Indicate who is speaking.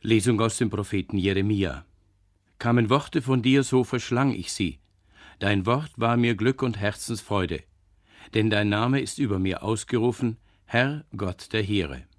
Speaker 1: Lesung aus dem Propheten Jeremia. Kamen Worte von dir, so verschlang ich sie. Dein Wort war mir Glück und Herzensfreude. Denn dein Name ist über mir ausgerufen, Herr Gott der Heere.